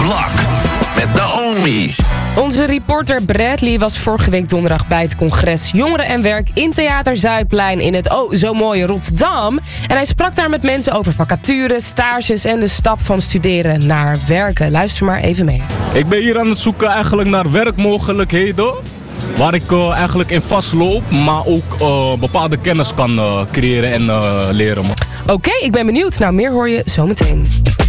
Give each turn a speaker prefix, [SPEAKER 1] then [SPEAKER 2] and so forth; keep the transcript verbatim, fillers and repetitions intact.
[SPEAKER 1] Luck met Naomi.
[SPEAKER 2] Onze reporter Bradley was vorige week donderdag bij het congres Jongeren en Werk in Theater Zuidplein in het oh zo mooie Rotterdam. En hij sprak daar met mensen over vacatures, stages en de stap van studeren naar werken. Luister maar even mee.
[SPEAKER 3] Ik ben hier aan het zoeken eigenlijk naar werkmogelijkheden. Waar ik uh, eigenlijk in vastloop, maar ook uh, bepaalde kennis kan uh, creëren en uh, leren.
[SPEAKER 2] Oké, okay, ik ben benieuwd. Nou, meer hoor je zometeen.